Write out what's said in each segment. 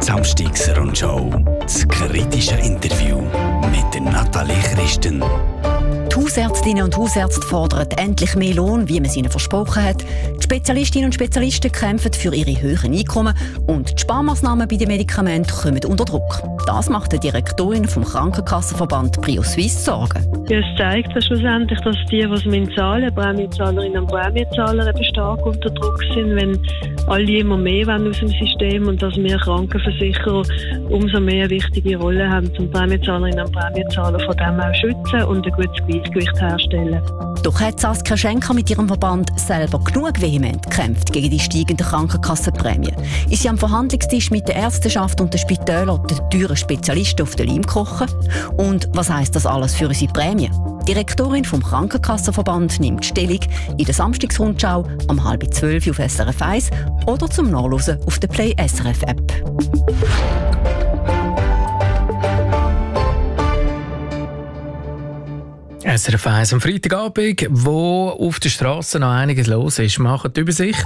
Samstagsrundschau. Das kritische Interview mit der Nathalie Christen. Die Hausärztinnen und Hausärzte fordern endlich mehr Lohn, wie man es ihnen versprochen hat. Die Spezialistinnen und Spezialisten kämpfen für ihre höheren Einkommen und die Sparmaßnahmen bei den Medikamenten kommen unter Druck. Das macht die Direktorin vom Krankenkassenverband PrioSuisse Sorgen. Ja, es zeigt schlussendlich, dass die zahlen, Prämiezahlerinnen und Prämienzahler eben stark unter Druck sind, wenn alle immer mehr wollen aus dem System und dass wir Krankenversicherer umso mehr eine wichtige Rolle haben, um Prämiezahlerinnen und Prämienzahler von dem auch schützen und ein gutes Gleichgewicht herstellen. Doch hat Saskia Schenker mit ihrem Verband selber genug vehement gekämpft gegen die steigenden Krankenkassenprämien. Ist sie am Verhandlungstisch mit der Ärzteschaft und den Spitälern den teuren Spezialisten auf den Leim kochen? Und was heisst das alles für unsere Prämien? Die Direktorin vom Krankenkassenverband nimmt Stellung in der Samstagsrundschau um 11:30 auf SRF 1 oder zum Nachlesen auf der Play SRF App. SRF 1 am Freitagabend, wo auf der Straße noch einiges los ist. Machen die Übersicht.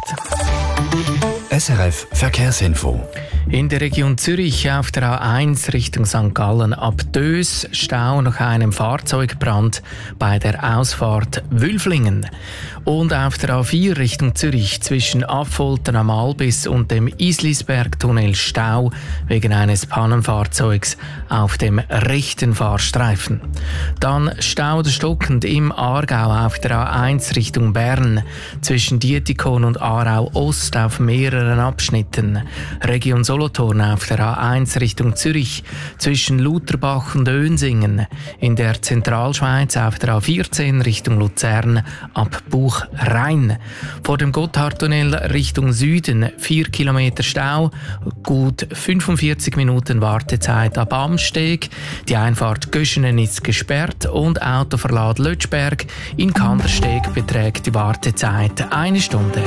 SRF Verkehrsinfo. In der Region Zürich auf der A1 Richtung St. Gallen ab Dös Stau nach einem Fahrzeugbrand bei der Ausfahrt Wülflingen. Und auf der A4 Richtung Zürich zwischen Affoltern am Albis und dem Islisbergtunnel Stau wegen eines Pannenfahrzeugs auf dem rechten Fahrstreifen. Dann Stau stockend im Aargau auf der A1 Richtung Bern zwischen Dietikon und Aarau Ost auf mehreren Abschnitten. Region Solothurn auf der A1 Richtung Zürich zwischen Lutherbach und Önsingen. In der Zentralschweiz auf der A14 Richtung Luzern ab Buchrhein. Vor dem Gotthardtunnel Richtung Süden 4 Kilometer Stau, gut 45 Minuten Wartezeit ab Amsteg. Die Einfahrt Göschenen ist gesperrt und Autoverlad Lötschberg in Kandersteg beträgt die Wartezeit 1 Stunde.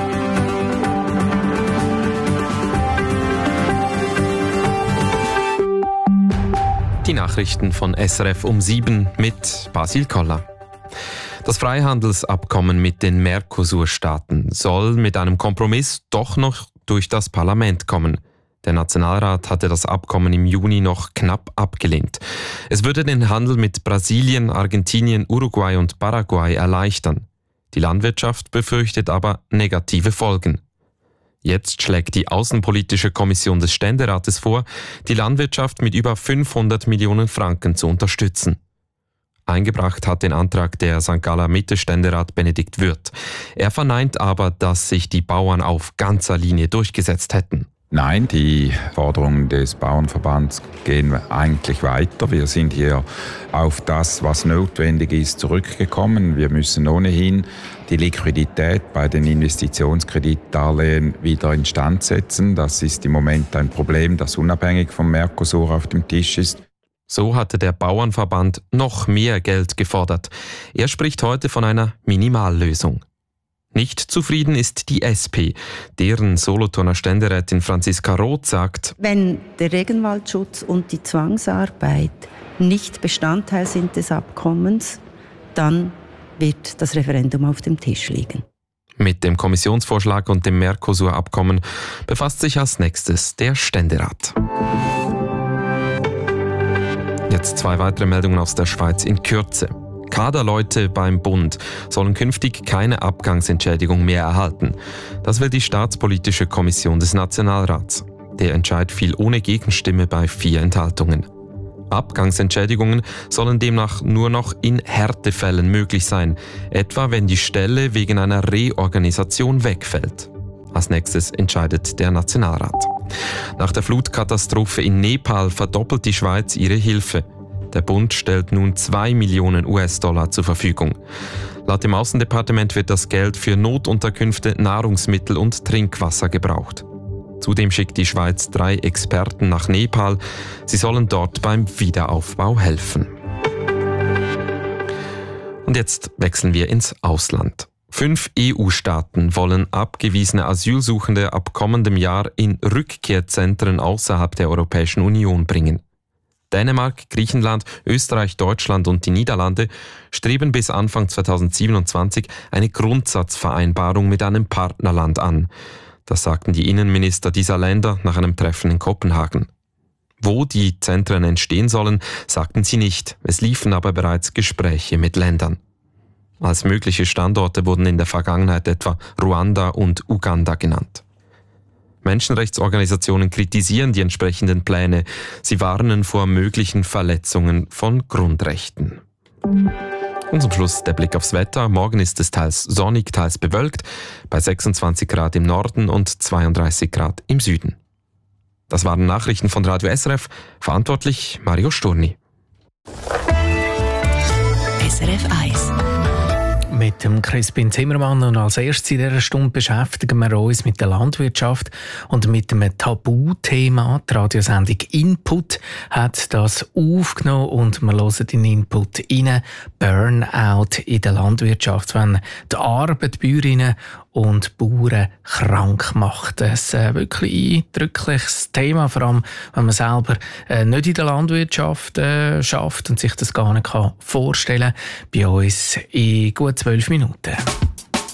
Die Nachrichten von SRF um 7 mit Basil Koller. Das Freihandelsabkommen mit den Mercosur-Staaten soll mit einem Kompromiss doch noch durch das Parlament kommen. Der Nationalrat hatte das Abkommen im Juni noch knapp abgelehnt. Es würde den Handel mit Brasilien, Argentinien, Uruguay und Paraguay erleichtern. Die Landwirtschaft befürchtet aber negative Folgen. Jetzt schlägt die Außenpolitische Kommission des Ständerates vor, die Landwirtschaft mit über 500 Millionen Franken zu unterstützen. Eingebracht hat den Antrag der St. Galler Mitte-Ständerat Benedikt Würth. Er verneint aber, dass sich die Bauern auf ganzer Linie durchgesetzt hätten. Nein, die Forderungen des Bauernverbands gehen eigentlich weiter. Wir sind hier auf das, was notwendig ist, zurückgekommen. Wir müssen ohnehin die Liquidität bei den Investitionskreditdarlehen wieder instand setzen. Das ist im Moment ein Problem, das unabhängig vom Mercosur auf dem Tisch ist. So hatte der Bauernverband noch mehr Geld gefordert. Er spricht heute von einer Minimallösung. Nicht zufrieden ist die SP. Deren Solothurner Ständerätin Franziska Roth sagt: Wenn der Regenwaldschutz und die Zwangsarbeit nicht Bestandteil sind des Abkommens, dann wird das Referendum auf dem Tisch liegen. Mit dem Kommissionsvorschlag und dem Mercosur-Abkommen befasst sich als nächstes der Ständerat. Jetzt 2 weitere Meldungen aus der Schweiz in Kürze. Kaderleute beim Bund sollen künftig keine Abgangsentschädigung mehr erhalten. Das will die Staatspolitische Kommission des Nationalrats. Der Entscheid fiel ohne Gegenstimme bei 4 Enthaltungen. Abgangsentschädigungen sollen demnach nur noch in Härtefällen möglich sein, etwa wenn die Stelle wegen einer Reorganisation wegfällt. Als nächstes entscheidet der Nationalrat. Nach der Flutkatastrophe in Nepal verdoppelt die Schweiz ihre Hilfe. Der Bund stellt nun 2 Millionen US-Dollar zur Verfügung. Laut dem Außendepartement wird das Geld für Notunterkünfte, Nahrungsmittel und Trinkwasser gebraucht. Zudem schickt die Schweiz 3 Experten nach Nepal. Sie sollen dort beim Wiederaufbau helfen. Und jetzt wechseln wir ins Ausland. 5 EU-Staaten wollen abgewiesene Asylsuchende ab kommendem Jahr in Rückkehrzentren außerhalb der Europäischen Union bringen. Dänemark, Griechenland, Österreich, Deutschland und die Niederlande streben bis Anfang 2027 eine Grundsatzvereinbarung mit einem Partnerland an. Das sagten die Innenminister dieser Länder nach einem Treffen in Kopenhagen. Wo die Zentren entstehen sollen, sagten sie nicht. Es liefen aber bereits Gespräche mit Ländern. Als mögliche Standorte wurden in der Vergangenheit etwa Ruanda und Uganda genannt. Menschenrechtsorganisationen kritisieren die entsprechenden Pläne. Sie warnen vor möglichen Verletzungen von Grundrechten. Und zum Schluss der Blick aufs Wetter. Morgen ist es teils sonnig, teils bewölkt, bei 26 Grad im Norden und 32 Grad im Süden. Das waren Nachrichten von Radio SRF, verantwortlich Mario Sturni. SRF 1. Mit dem Crispin Zimmermann und als erstes in dieser Stunde beschäftigen wir uns mit der Landwirtschaft und mit einem Tabuthema. Die Radiosendung Input hat das aufgenommen und wir hören den Input rein. Burnout in der Landwirtschaft, wenn die Arbeit Bäuerinnen und Bauern krank macht. Ein wirklich eindrückliches Thema, vor allem wenn man selber nicht in der Landwirtschaft schafft und sich das gar nicht vorstellen kann. Bei uns in gut 12 Minuten.